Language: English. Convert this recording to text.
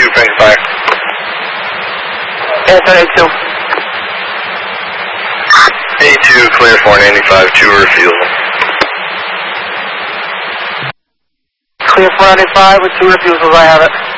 A2, Frank Fire. A2. A2, clear 495, 2 refusal. Clear 495 with 2 refusals, I have it.